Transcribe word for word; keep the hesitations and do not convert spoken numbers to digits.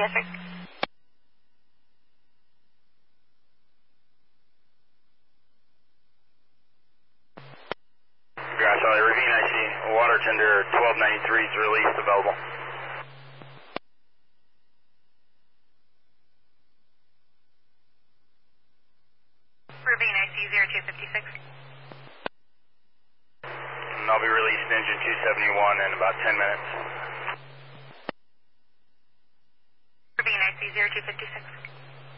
Yes, sir. Grass Valley Ravine, I see water tender twelve ninety-three is released available. Ravine, I see zero two fifty-six. And I'll be released engine two seventy-one in about ten minutes. Ravine, I see zero two fifty-six.